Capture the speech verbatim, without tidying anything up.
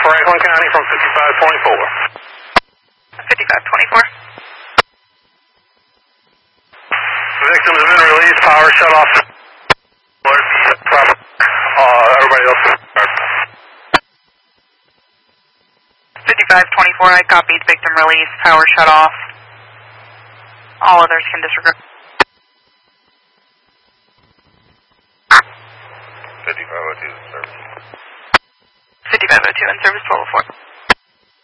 Franklin County from fifty-five twenty-four. fifty-five twenty-four. Victims have been released, power shut off. Uh, everybody else. fifty-five twenty-four, I copied victim release, power shut off. All others can disregard. fifty-five oh two in service. fifty-five oh two in service, twelve oh four.